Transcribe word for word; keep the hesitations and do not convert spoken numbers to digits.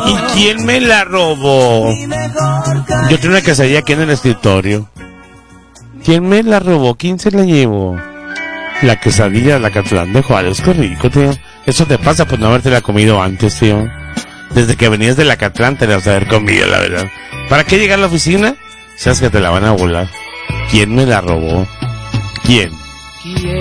¿Y quién me la robó? Yo tengo una quesadilla aquí en el escritorio. ¿Quién me la robó? ¿Quién se la llevó? La quesadilla de la Catlán de Juárez. Qué rico, tío. Eso te pasa por no haberte la comido antes, tío. Desde que venías de la Catlán te la vas a haber comido, la verdad. ¿Para qué llegar a la oficina? Sabes que te la van a volar. ¿Quién me la robó? ¿Quién?